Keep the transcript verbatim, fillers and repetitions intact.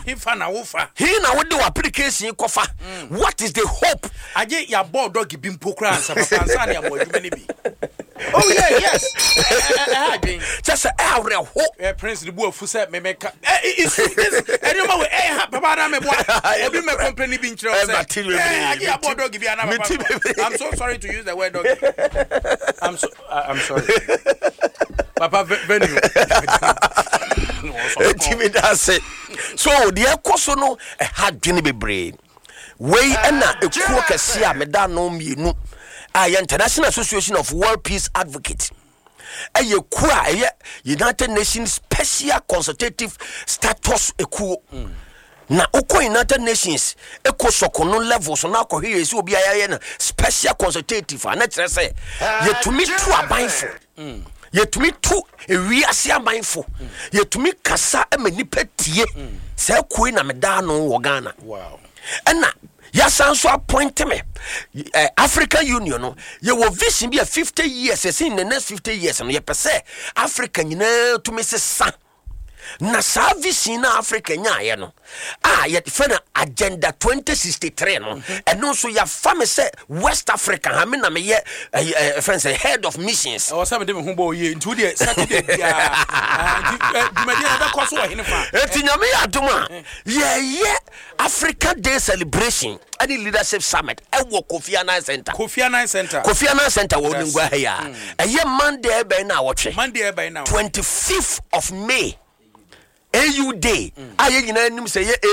Hifa na wofa. He na wode application kofa. What is the hope? Aje ya board dog bimpo kra ansa papa ansa na mo adwuma ne bi. Oh yeah, yes. Eh eh just eh re ho. Eh Prince the boy fu say me make. Eh is anyoma we eh papa na me boy. Obi me company bi nchire o say. Eh aje ya board dog bi ana papa. I'm so sorry to use the word dog. I'm so I'm sorry. Papa venue. So the ekoso no e ha dwene bebre. Wei na ekuo kese a meda no mienu. A International Association of World Peace Advocates. Eye kura eye United Nations Special Consultative Status ekuo. Na uko United Nations eko sokono levels na ko hwe esi obi ayaye na Special Consultative ana kire se yetumi tu abanfo. Yetumi tu ewiase abanfo. Yetumi kasa amanipa tie. Se ko na meda no wo Ghana. Wow. Ena yasan so appoint me uh, African Union no ye wo vision be fifty years as in the next fifty years no ye pese Africa nyina to me se sa na sa vision na Africa nya ye no ah ye fena agenda twenty sixty-three no and no so ya fam say West Africa ha me na me ye friends head of missions o say me dem hu bo ye ntu de Saturday dia di me dia da ko so he ne fa etinyame adoma ye ye Africa Day celebration any leadership summit e wo Kofi Annan Center Kofi Annan Center Kofi Annan Center wo ngwa ha ya e ye Monday e ben na wotwe Monday e ben na twenty-fifth of May A U Day aye nyina nim say ye